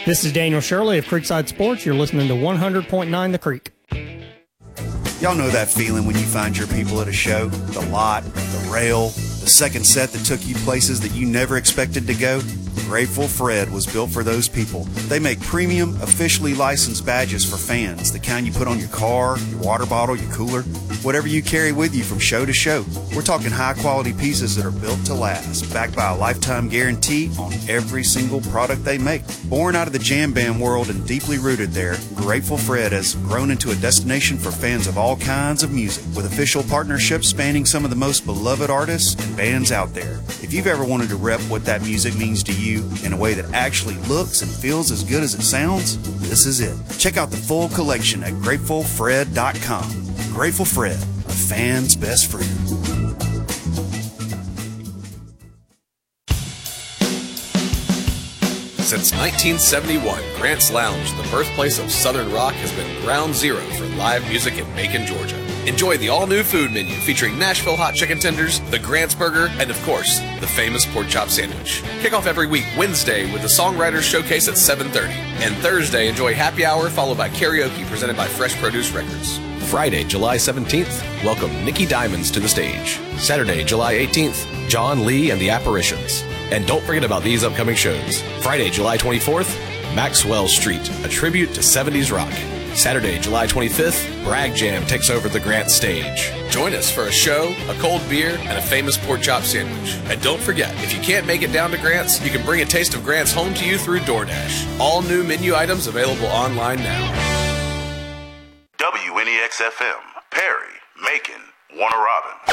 This is Daniel Shirley of Creekside Sports. You're listening to 100.9 The Creek. Y'all know that feeling when you find your people at a show? The lot, the rail, the second set that took you places that you never expected to go? Grateful Fred was built for those people. They make premium, officially licensed badges for fans, the kind you put on your car, your water bottle, your cooler, whatever you carry with you from show to show. We're talking high-quality pieces that are built to last, backed by a lifetime guarantee on every single product they make. Born out of the jam band world and deeply rooted there, Grateful Fred has grown into a destination for fans of all kinds of music, with official partnerships spanning some of the most beloved artists and bands out there. If you've ever wanted to rep what that music means to you in a way that actually looks and feels as good as it sounds, this is it. Check out the full collection at GratefulFred.com. Grateful Fred, a fan's best friend. Since 1971, Grant's Lounge, the birthplace of Southern rock, has been ground zero for live music in Macon, Georgia. Enjoy the all-new food menu featuring Nashville hot chicken tenders, the Grant's Burger, and of course, the famous pork chop sandwich. Kick off every week Wednesday with the Songwriters Showcase at 7:30. And Thursday, enjoy happy hour followed by karaoke presented by Fresh Produce Records. Friday, July 17th, welcome Nikki Diamonds to the stage. Saturday, July 18th, John Lee and the Apparitions. And don't forget about these upcoming shows. Friday, July 24th, Maxwell Street, a tribute to 70s rock. Saturday, July 25th, Bragg Jam takes over the Grant stage. Join us for a show, a cold beer, and a famous pork chop sandwich. And don't forget, if you can't make it down to Grant's, you can bring a taste of Grant's home to you through DoorDash. All new menu items available online now. WNEX-FM, Perry, Macon, Warner Robin.